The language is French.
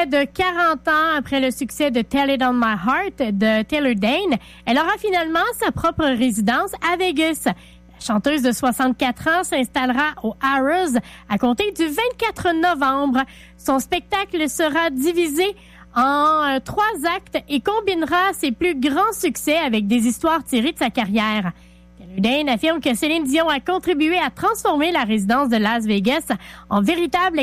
près de 40 ans après le succès de Tell It On My Heart de Taylor Dayne, elle aura finalement sa propre résidence à Vegas. La chanteuse de 64 ans s'installera au Harrah's à compter du 24 novembre. Son spectacle sera divisé en 3 actes et combinera ses plus grands succès avec des histoires tirées de sa carrière. Taylor Dayne affirme que Céline Dion a contribué à transformer la résidence de Las Vegas en véritable